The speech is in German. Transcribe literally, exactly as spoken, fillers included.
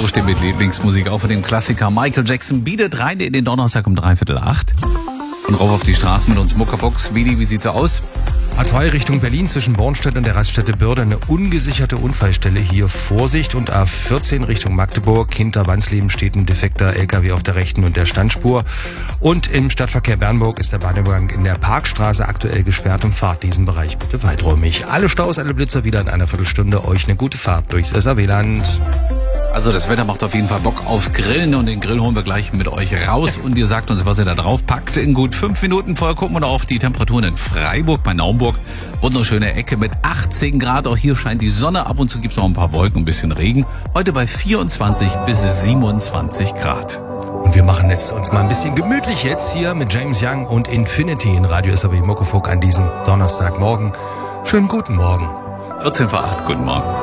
Aufstehen mit Lieblingsmusik, auch von dem Klassiker Michael Jackson, bietet rein in den Donnerstag um dreiviertel acht. Und rauf auf die Straße mit uns Muckerbox. Vidi, wie sieht's aus? A zwei Richtung Berlin zwischen Bornstedt und der Raststätte Börde eine ungesicherte Unfallstelle. Hier Vorsicht. Und A vierzehn Richtung Magdeburg. Hinter Wansleben steht ein defekter L K W auf der rechten und der Standspur. Und im Stadtverkehr Bernburg ist der Bahnübergang in der Parkstraße aktuell gesperrt und fahrt diesen Bereich bitte weiträumig. Alle Staus, alle Blitzer wieder in einer Viertelstunde. Euch eine gute Fahrt durchs S A W-Land. Also das Wetter macht auf jeden Fall Bock auf Grillen und den Grill holen wir gleich mit euch raus und ihr sagt uns, was ihr da drauf packt. In gut fünf Minuten vorher gucken wir noch auf die Temperaturen in Freiburg bei Naumburg. Wunderschöne Ecke mit achtzehn Grad. Auch hier scheint die Sonne. Ab und zu gibt's noch ein paar Wolken, ein bisschen Regen. Heute bei vierundzwanzig bis siebenundzwanzig Grad. Und wir machen jetzt uns mal ein bisschen gemütlich jetzt hier mit James Young und Infinity in Radio S A W Muckefuck an diesem Donnerstagmorgen. Schönen guten Morgen. vierzehn vor acht, guten Morgen.